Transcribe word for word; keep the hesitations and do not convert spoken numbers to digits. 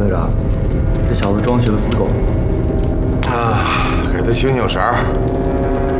队长，这小子装起了死狗。 啊，给他醒醒神儿，